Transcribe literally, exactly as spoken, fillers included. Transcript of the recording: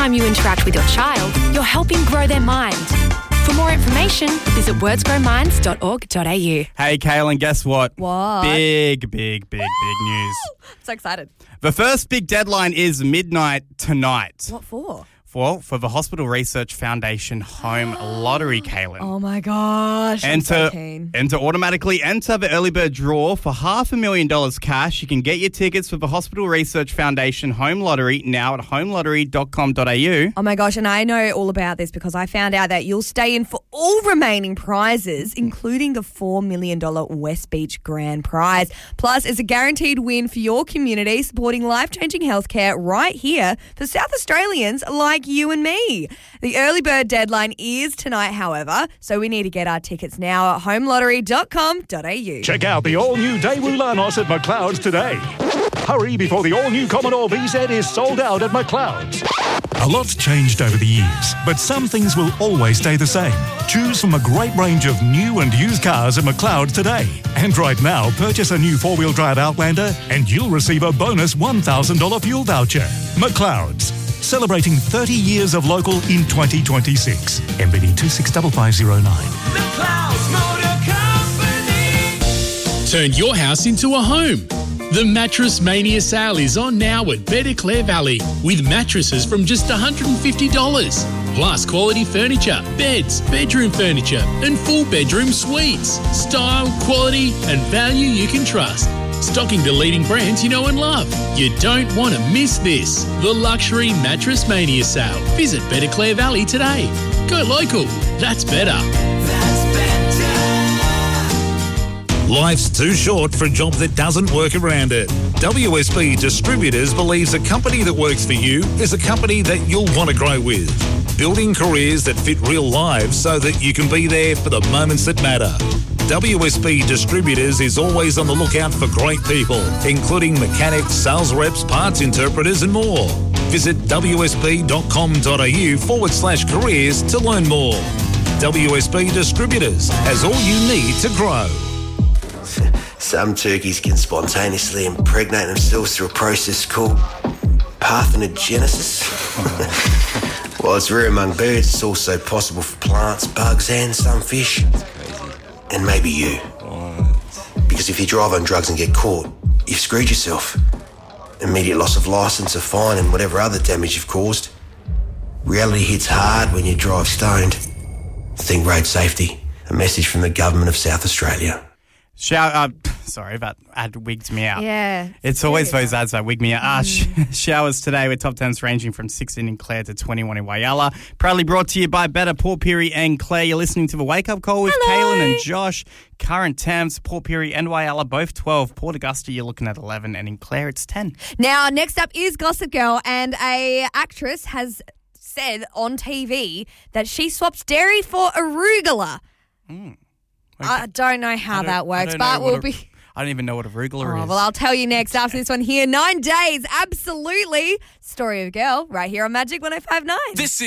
time you interact with your child, you're helping grow their mind. For more information, visit words grow minds dot org dot a u. Hey, Kaylin, guess what? What? Big, big, big, big news. So excited. The first big deadline is midnight tonight. What for? For, for the Hospital Research Foundation Home Lottery, Kaylin. Oh, my gosh. I'm And so to, keen. and to automatically enter the early bird draw for half a million dollars cash, you can get your tickets for the Hospital Research Foundation Home Lottery now at home lottery dot com dot a u. Oh, my gosh. And I know all about this because I found out that you'll stay in for all remaining prizes, including the four million dollars West Beach Grand Prize. Plus, it's a guaranteed win for your community, supporting life-changing healthcare right here for South Australians like you and me. The early bird deadline is tonight, however, so we need to get our tickets now at home lottery dot com dot a u. Check out the all-new Daewoo Lanos at McLeod's today. Hurry before the all-new Commodore B Z is sold out at McLeod's. A lot's changed over the years, but some things will always stay the same. Choose from a great range of new and used cars at McLeod's today. And right now, purchase a new four-wheel drive Outlander and you'll receive a bonus one thousand dollars fuel voucher. McLeod's, celebrating thirty years of local in twenty twenty-six. M B D two six five five zero nine. McLeod's Motor Company. Turn your house into a home. The Mattress Mania sale is on now at Better Clare Valley with mattresses from just one hundred fifty dollars. Plus quality furniture, beds, bedroom furniture and full bedroom suites. Style, quality and value you can trust. Stocking the leading brands you know and love. You don't want to miss this. The Luxury Mattress Mania sale. Visit Better Clare Valley today. Go local. That's better. That's better. Life's too short for a job that doesn't work around it. W S B Distributors believes a company that works for you is a company that you'll want to grow with. Building careers that fit real lives so that you can be there for the moments that matter. W S B Distributors is always on the lookout for great people, including mechanics, sales reps, parts interpreters and more. Visit w s b dot com dot a u forward slash careers to learn more. W S B Distributors has all you need to grow. Some turkeys can spontaneously impregnate themselves through a process called parthenogenesis. While it's rare among birds, it's also possible for plants, bugs and some fish. And maybe you. What? Because if you drive on drugs and get caught, you've screwed yourself. Immediate loss of licence, a fine and whatever other damage you've caused. Reality hits hard when you drive stoned. Think road safety. A message from the Government of South Australia. Shower, uh, sorry, that ad wigs me out. Yeah. It's always yeah. those ads that wig me out. Ah, sh- showers today with top temps ranging from sixteen in Clare to twenty-one in Whyalla. Proudly brought to you by Better Port Pirie and Clare. You're listening to the Wake Up Call with Hello. Kaylin and Josh. Current temps, Port Pirie and Whyalla, both twelve. Port Augusta, you're looking at eleven. And in Clare, it's ten. Now, next up is Gossip Girl, and a actress has said on T V that she swaps dairy for arugula. Mm. I don't know how that works, but we'll a, be... I don't even know what a arugula Oh, is. well, I'll tell you next after this one here. Nine days, absolutely. Story of a girl, right here on Magic one oh five point nine. This is